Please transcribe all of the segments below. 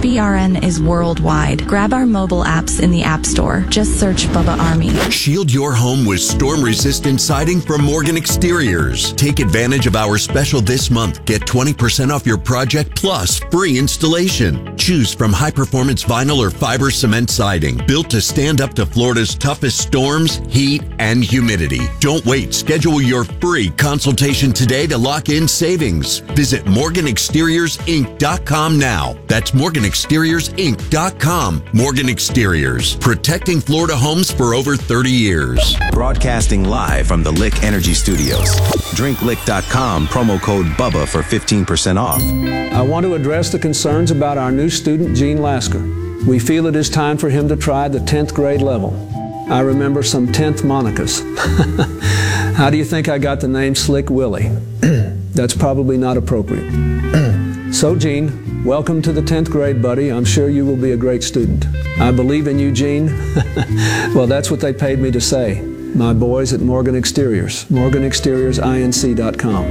BRN is worldwide. Grab our mobile apps in the App Store. Just search Bubba Army. Shield your home with storm-resistant siding from Morgan Exteriors. Take advantage of our special this month. Get 20% off your project plus free installation. Choose from high-performance vinyl or fiber cement siding, built to stand up to Florida's toughest storms, heat, and humidity. Don't wait. Schedule your free consultation today to lock in savings. Visit MorganExteriorsInc.com now. That's MorganExteriorsInc.com. Morgan Exteriors, protecting Florida homes for over 30 years. Broadcasting live from the Lick Energy Studios. DrinkLick.com, promo code BUBBA for 15% off. I want to address the concerns about our new student, Gene Lasker. We feel it is time for him to try the 10th grade level. I remember some 10th monicas. How do you think I got the name Slick Willie? That's probably not appropriate. So, Gene, welcome to the 10th grade, buddy. I'm sure you will be a great student. I believe in you, Gene. Well, that's what they paid me to say. My boys at Morgan Exteriors. MorganExteriorsInc.com.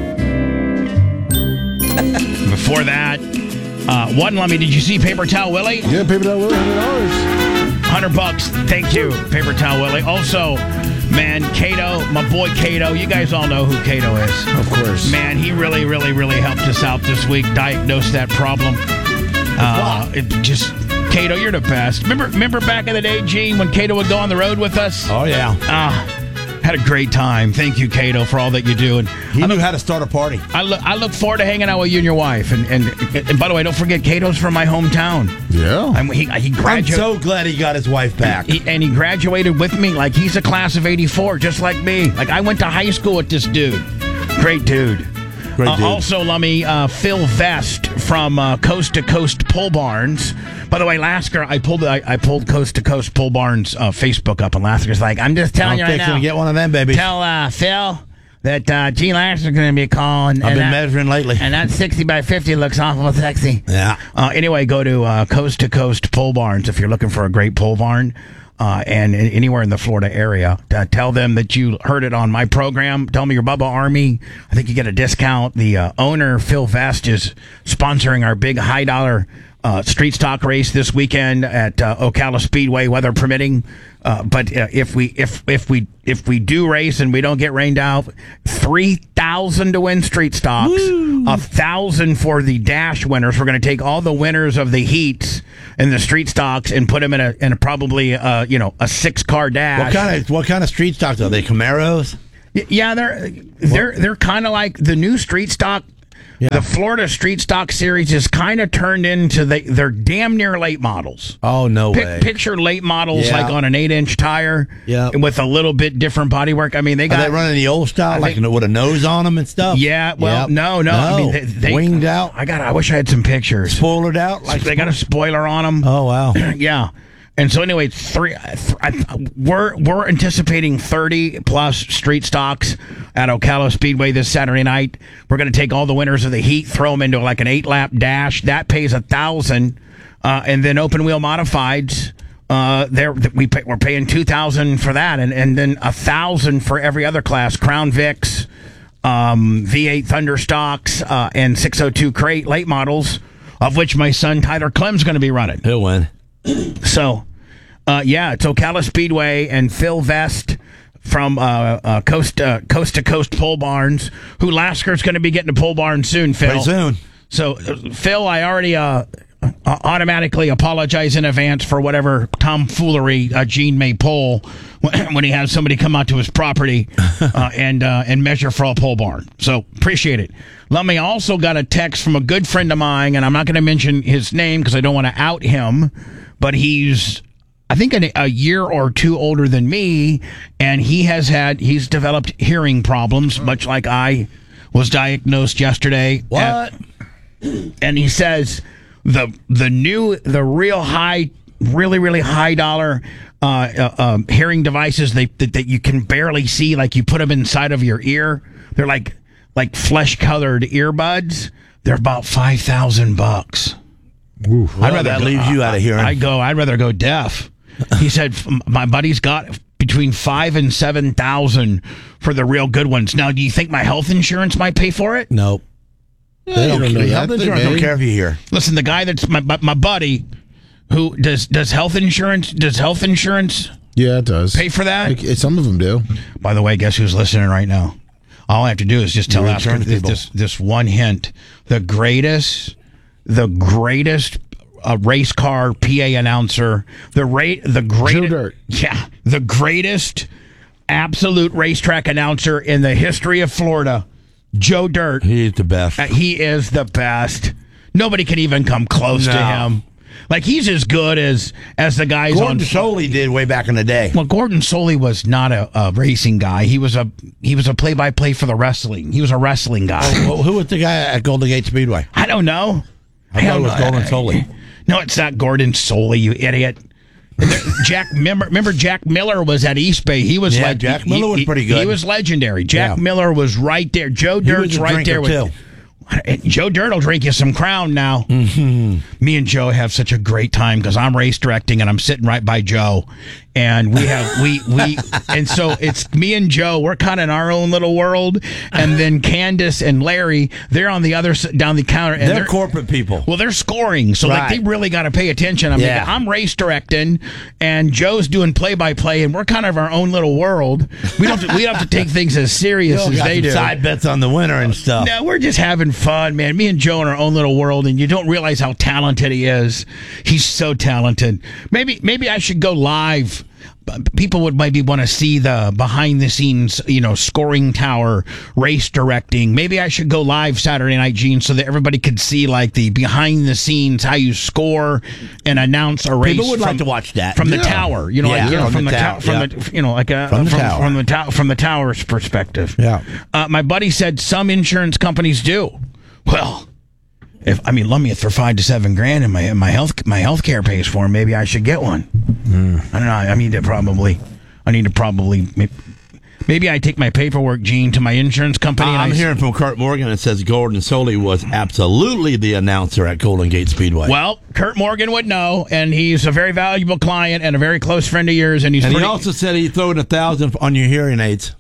Before that, one, Lummy, did you see Paper Towel Willie? Yeah, Paper Towel Willie, $100. $100. Thank you, Paper Towel Willie. Also, man, Cato, my boy Cato. You guys all know who Cato is. Of course. Man, he really, really, really helped us out this week, diagnosed that problem. Cato, you're the best. Remember back in the day, Gene, when Cato would go on the road with us? Oh, yeah. Had a great time. Thank you, Cato, for all that you do. And he knew how to start a party. I look forward to hanging out with you and your wife. And by the way, don't forget, Cato's from my hometown. Yeah. He graduated. I'm so glad he got his wife back. He graduated with me. Like, he's a class of 84, just like me. Like, I went to high school with this dude. Great dude. Also, Lummy, Phil Vest from Coast to Coast Pole Barns. By the way, Lasker, I pulled Coast to Coast Pole Barns Facebook up, and Lasker's like, I'm just telling you right now. I'm fixing to get one of them, baby. Tell Phil that Gene Lasker's going to be calling. I've been measuring lately. And that 60 by 50 looks awful sexy. Yeah. Anyway, go to Coast to Coast Pole Barns if you're looking for a great pole barn. And anywhere in the Florida area, tell them that you heard it on my program. Tell me you're Bubba Army. I think you get a discount. The owner, Phil Vest, is sponsoring our big high dollar street stock race this weekend at Ocala Speedway, weather permitting. But if we do race and we don't get rained out, $3,000 to win street stocks, $1,000 for the dash winners. We're going to take all the winners of the heats and the street stocks and put them in a probably a 6-car dash. What kind of street stocks are they? Camaros? Yeah, they're kind of like the new street stock. Yeah. The Florida Street Stock Series is kind of turned into they're damn near late models. Oh, no way. Picture late models like on an 8-inch tire with a little bit different bodywork. I mean, they running the old style, with a nose on them and stuff? Yeah, well, no. I mean, they winged out? I wish I had some pictures. Spoilered out? They got a spoiler on them. Oh, wow. Yeah. And so anyway, we're anticipating 30-plus street stocks at Ocala Speedway this Saturday night. We're going to take all the winners of the heat, throw them into like an 8-lap dash. That pays $1,000. And then open wheel modifieds, we're paying $2,000 for that. And then $1,000 for every other class. Crown Vics, V8 Thunder stocks, and 602 crate late models, of which my son Tyler Clem's going to be running. He'll win. So, it's Ocala Speedway and Phil Vest from Coast to Coast Pole Barns, who Lasker's going to be getting to Pole Barns soon, Phil. Pretty soon. So, Phil, I already automatically apologize in advance for whatever tomfoolery Gene may pull when he has somebody come out to his property and measure for a pole barn. So, appreciate it. Lummy also got a text from a good friend of mine, and I'm not going to mention his name because I don't want to out him, but he's, I think, a year or two older than me, and he's developed hearing problems, much like I was diagnosed yesterday. What? And he says the real high, really high dollar hearing devices that you can barely see, like you put them inside of your ear. They're like flesh-colored earbuds. They're about $5,000. That leaves you out of hearing. I'd rather go deaf. He said my buddy's got between $5,000 and $7,000 for the real good ones. Now, do you think my health insurance might pay for it? Nope. They don't care. Health insurance don't care if you hear. Listen, the guy that's my buddy who does health insurance. Does health insurance? Yeah, it does. Pay for that? Some of them do. By the way, guess who's listening right now? All I have to do is just tell after this one hint. The greatest race car PA announcer, the greatest Joe Dirt. Yeah, the greatest absolute racetrack announcer in the history of Florida, Joe Dirt. He's the best. He is the best. Nobody can even come close to him. Like, he's as good as the guys Gordon Soley did way back in the day. Well, Gordon Soley was not a racing guy. He was a play-by-play for the wrestling. He was a wrestling guy. Well, who was the guy at Golden Gate Speedway? I don't know. I thought it was Gordon Soley. No, it's not Gordon Soley, you idiot. Remember Jack Miller was at East Bay. He was Jack Miller was pretty good. He was legendary. Jack Miller was right there. Joe Dirt's right there with too. Joe Dirt will drink you some Crown now. Mm-hmm. Me and Joe have such a great time because I'm race directing and I'm sitting right by Joe, and we and so it's me and Joe. We're kind of in our own little world, and then Candace and Larry, they're on the other down the counter, and they're corporate people. Well, they're scoring, so like they really got to pay attention. I'm race directing, and Joe's doing play-by-play, and we're kind of our own little world. We don't have to take things as serious as they do. Side bets on the winner and stuff. No, we're just having fun, man. Me and Joe in our own little world, and you don't realize how talented he is. He's so talented. Maybe I should go live. People would maybe want to see the behind the scenes, scoring tower, race directing. Maybe I should go live Saturday night, Gene, so that everybody could see like the behind the scenes, how you score and announce a race. People would like to watch that from the tower, from the tower's perspective. Yeah. My buddy said some insurance companies do. Well, let me throw $5 to $7 grand and my health care pays for them, maybe I should get one. I don't know. I need to probably. Maybe I take my paperwork, Gene, to my insurance company. I'm hearing from Kurt Morgan. It says Gordon Soley was absolutely the announcer at Golden Gate Speedway. Well, Kurt Morgan would know, and he's a very valuable client and a very close friend of yours. And he also said he threw in $1,000 on your hearing aids.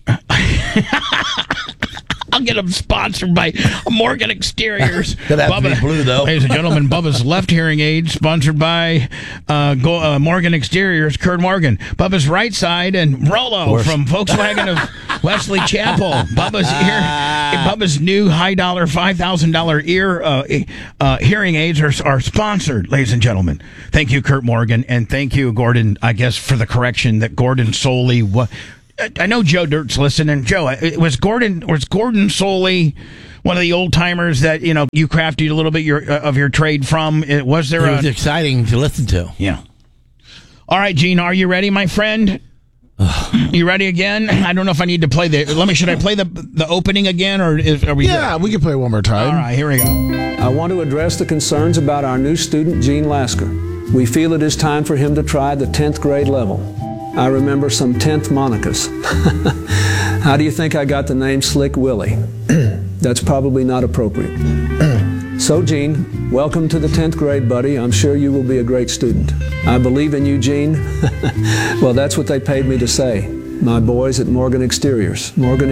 I'll get them sponsored by Morgan Exteriors. That has to be blue, though. Ladies and gentlemen, Bubba's left hearing aid, sponsored by Morgan Exteriors, Kurt Morgan. Bubba's right side, and Rollo from Volkswagen of Wesley Chapel. Bubba's new high-dollar, $5,000 ear hearing aids are sponsored, ladies and gentlemen. Thank you, Kurt Morgan, and thank you, Gordon, I guess, for the correction that Gordon Soley was. I know Joe Dirt's listening. Joe, was Gordon Soley one of the old timers that you crafted a little bit of your trade from? It was exciting to listen to. Yeah. All right, Gene, are you ready, my friend? You ready again? I don't know if I need to play should I play the opening again, or are we? Yeah, we can play one more time. All right, here we go. I want to address the concerns about our new student, Gene Lasker. We feel it is time for him to try the 10th grade level. I remember some 10th monikers. How do you think I got the name Slick Willie? That's probably not appropriate. So, Gene, welcome to the 10th grade, buddy. I'm sure you will be a great student. I believe in you, Gene. Well, that's what they paid me to say. My boys at Morgan Exteriors.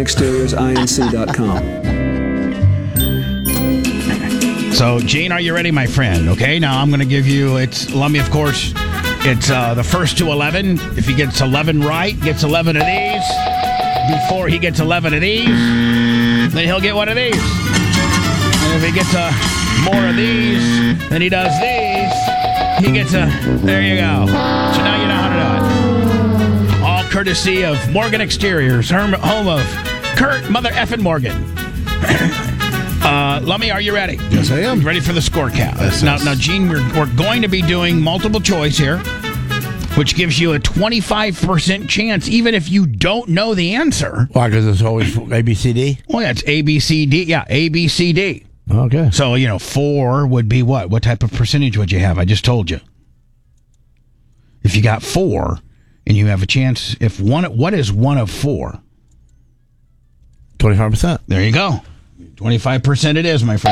MorganExteriorsINC.com. So, Gene, are you ready, my friend? Okay, now I'm going to give you, Lummy, of course. It's the first to 11. If he gets 11 right, gets 11 of these. Before he gets 11 of these, then he'll get one of these. And if he gets more of these than he does these, he gets there you go. So now you know how to do it. All courtesy of Morgan Exteriors, home of Kurt Mother Effin' Morgan. Lummy, are you ready? Yes, I am. Ready for the score count. Yes, now, Gene, we're going to be doing multiple choice here, which gives you a 25% chance, even if you don't know the answer. Why? Because it's always ABCD? Well, yeah, it's ABCD. Yeah, ABCD. Okay. So, 4 would be what? What type of percentage would you have? I just told you. If you got 4, and you have a chance, what is 1 of 4? 25%. There you go. 25% it is, my friend.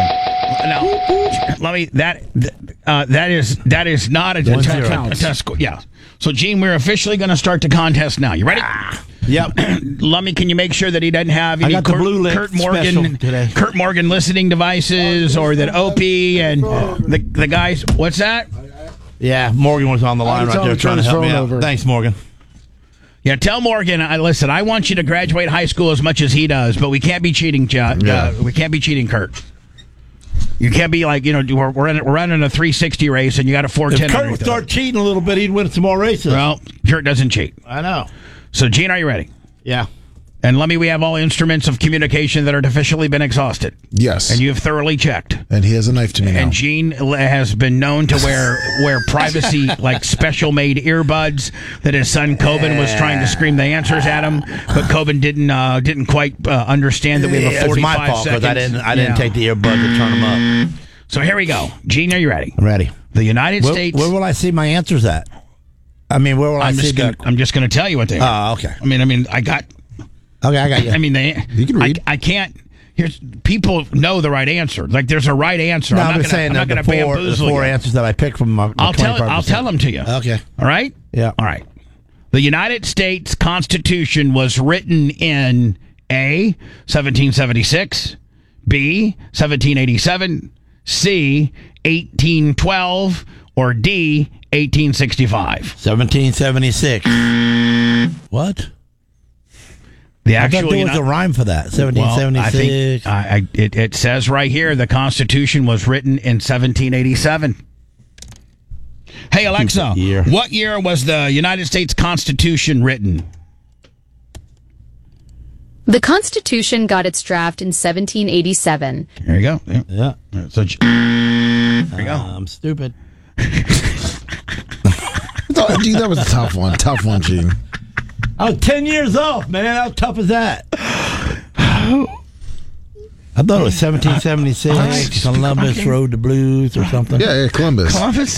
No, let me. That is not a 1-0. test score. Yeah. So, Gene, we're officially going to start the contest now. You ready? Yep. Lummy, can you make sure that he doesn't have any got the blue light Kurt special Morgan today. Kurt Morgan listening devices, or that Opie and the guys? What's that? Yeah, Morgan was on the line right there trying to help me out. Thanks, Morgan. Yeah, tell Morgan. Listen, I want you to graduate high school as much as he does, but we can't be cheating, we can't be cheating, Kurt. You can't be like, we're running a 360 race and you got a 410. If Kurt would start cheating a little bit, he'd win some more races. Well, Kurt doesn't cheat. I know. So, Gene, are you ready? Yeah. And let me, we have all instruments of communication that are officially been exhausted. Yes. And you have thoroughly checked. And he has a knife to me now. And Gene has been known to wear privacy, like special-made earbuds that his son Coben was trying to scream the answers at him, but Coben didn't quite understand that we have a 45 It's my fault because I didn't take the earbud to turn them up. So here we go. Gene, are you ready? I'm ready. The United States... Where will I see my answers at? I mean, where will I see I'm just going to tell you what they are. Oh, okay. I mean, I got... Okay, I got you. I mean, you can read. I can't... People know the right answer. Like, there's a right answer. No, I'm just saying not going to the bamboo four answers that I picked from my I'll tell them to you. Okay. All right? Yeah. All right. The United States Constitution was written in A, 1776, B, 1787, C, 1812, or D, 1865. 1776. What? The I thought actual there was a rhyme for that. 1776. Well, I think it says right here the Constitution was written in 1787. Hey, Alexa, what year was the United States Constitution written? The Constitution got its draft in 1787. There you go. Yeah. So, there you go. I'm stupid. Dude, that was a tough one. Tough one, Gene. I was 10 years off, man. How tough is that? I thought it was 1776. Columbus rode the blues or something. Yeah, Columbus.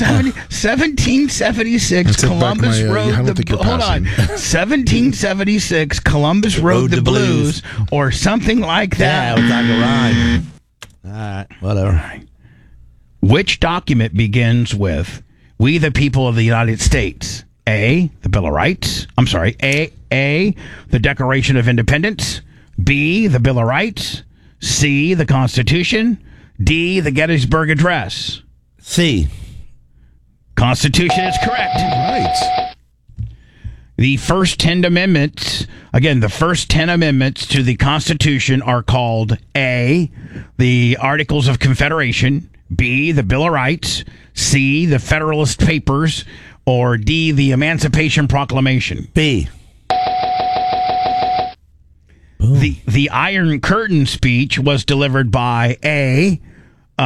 1776. Columbus rode the blues. Hold on. 1776. Columbus rode the blues, or something like that. Yeah, it was like a rhyme. All right, whatever. Which document begins with "We the people of the United States"? A, the Bill of Rights. I'm sorry. A, the Declaration of Independence. B, the Bill of Rights. C, the Constitution. D, the Gettysburg Address. C. Constitution is correct. Right. The first 10 amendments, again, the first 10 amendments to the Constitution are called A, the Articles of Confederation. B, the Bill of Rights. C, the Federalist Papers. Or D, the Emancipation Proclamation. B. The Iron Curtain speech was delivered by A,